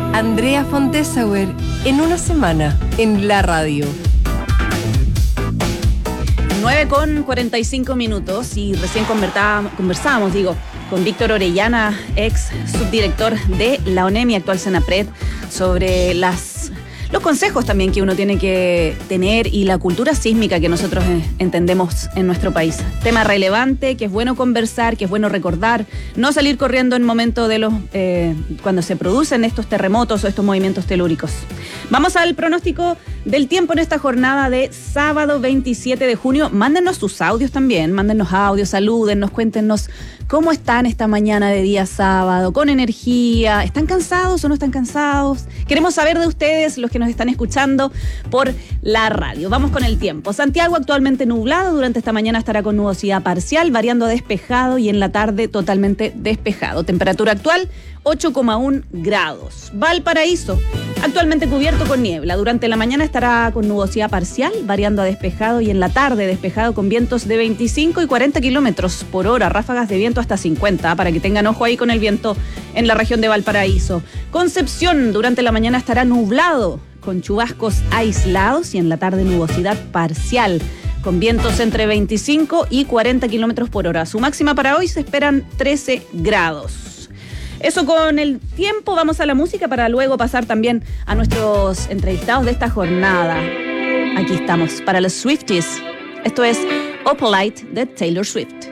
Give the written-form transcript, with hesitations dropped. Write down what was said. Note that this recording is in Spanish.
Andrea Fontesauer, en una semana, en la radio. 9:45 y recién conversábamos con Víctor Orellana, ex subdirector de la ONEM y actual Senapred, sobre los consejos también que uno tiene que tener y la cultura sísmica que nosotros entendemos en nuestro país. Tema relevante, que es bueno conversar, que es bueno recordar, no salir corriendo en momento de cuando se producen estos terremotos o estos movimientos telúricos. Vamos al pronóstico del tiempo en esta jornada de sábado 27 de junio. Mándenos sus audios también, mándenos audios, salúdennos, cuéntenos cómo están esta mañana de día sábado, con energía. ¿Están cansados o no están cansados? Queremos saber de ustedes, los que nos están escuchando por la radio. Vamos con el tiempo. Santiago actualmente nublado, durante esta mañana estará con nubosidad parcial, variando a despejado y en la tarde totalmente despejado. Temperatura actual 8,1 grados. Valparaíso, actualmente cubierto con niebla. Durante la mañana estará con nubosidad parcial, variando a despejado y en la tarde despejado con vientos de 25 y 40 kilómetros por hora, ráfagas de viento hasta 50, para que tengan ojo ahí con el viento en la región de Valparaíso. Concepción, durante la mañana estará nublado, con chubascos aislados y en la tarde nubosidad parcial, con vientos entre 25 y 40 kilómetros por hora. Su máxima para hoy se esperan 13 grados. Eso con el tiempo. Vamos a la música para luego pasar también a nuestros entrevistados de esta jornada. Aquí estamos para los Swifties. Esto es Opalite de Taylor Swift.